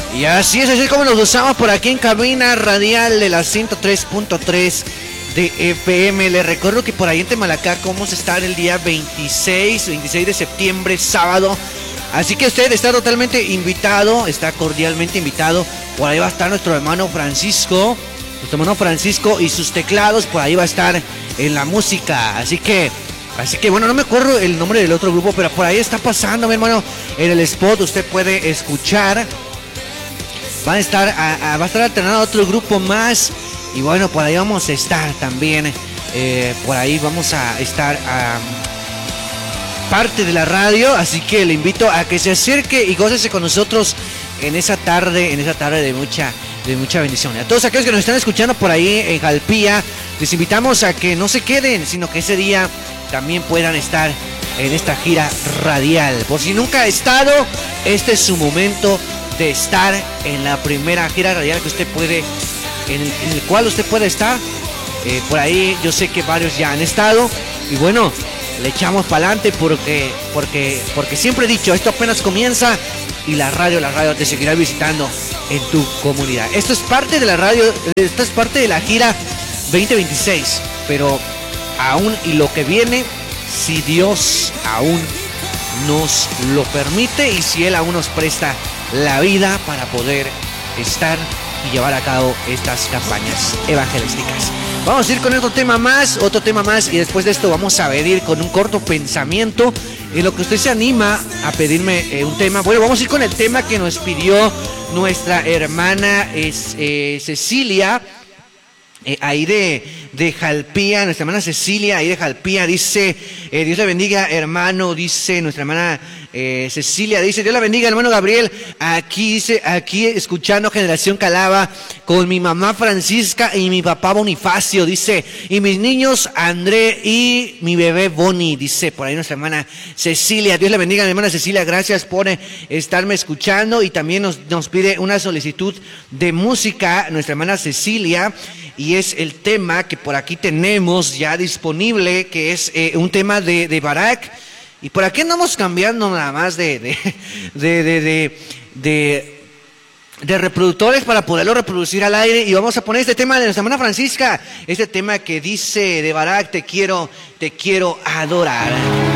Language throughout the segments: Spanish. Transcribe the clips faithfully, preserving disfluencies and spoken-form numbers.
Y así es, así es como nos usamos por aquí en cabina radial de la ciento tres punto tres de F M. Les recuerdo que por ahí en Temalacá vamos a estar el día veintiséis de septiembre, sábado. Así que usted está totalmente invitado, está cordialmente invitado. Por ahí va a estar nuestro hermano Francisco, nuestro hermano Francisco y sus teclados, por ahí va a estar en la música. Así que, así que bueno, no me acuerdo el nombre del otro grupo, pero por ahí está pasando, mi hermano, en el spot usted puede escuchar. Va a estar, a, a, va a estar alternado otro grupo más. Y bueno, por ahí vamos a estar también. Eh, por ahí vamos a estar a parte de la radio. Así que le invito a que se acerque y gócese con nosotros en esa tarde, en esa tarde de mucha, de mucha bendición. A todos aquellos que nos están escuchando por ahí en Jalpía, les invitamos a que no se queden, sino que ese día también puedan estar en esta gira radial. Por si nunca ha estado, este es su momento de estar en la primera gira radial que usted puede, en el, en el cual usted puede estar. Eh, por ahí yo sé que varios ya han estado y bueno, le echamos para adelante porque, porque, porque siempre he dicho, esto apenas comienza y la radio, la radio te seguirá visitando en tu comunidad. Esto es parte de la radio, esto es parte de la gira veinte veintiséis, pero aún y lo que viene, si Dios aún nos lo permite y si Él aún nos presta la vida para poder estar y llevar a cabo estas campañas evangelísticas. Vamos a ir con otro tema más, otro tema más y después de esto vamos a venir con un corto pensamiento en lo que usted se anima a pedirme eh, un tema. Bueno, vamos a ir con el tema que nos pidió nuestra hermana es, eh, Cecilia. Eh, ahí de, de Jalpía, nuestra hermana Cecilia, ahí de Jalpía, dice, eh, Dios la bendiga, hermano, dice nuestra hermana eh, Cecilia, dice, Dios la bendiga, hermano Gabriel, aquí dice, aquí escuchando Generación Calava, con mi mamá Francisca y mi papá Bonifacio, dice, y mis niños André y mi bebé Boni, dice, por ahí nuestra hermana Cecilia, Dios la bendiga, mi hermana Cecilia, gracias por eh, estarme escuchando, y también nos, nos pide una solicitud de música, nuestra hermana Cecilia, y es el tema que por aquí tenemos ya disponible, que es eh, un tema de, de Barak. Y por aquí andamos cambiando nada más de, de, de, de, de, de, de reproductores para poderlo reproducir al aire. Y vamos a poner este tema de nuestra hermana Francisca, este tema que dice de Barak, te quiero, te quiero adorar.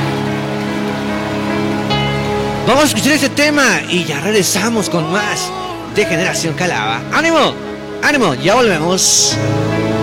Vamos a escuchar este tema y ya regresamos con más de Generación Calava. ¡Ánimo! ¡Ánimo! Ya volvemos.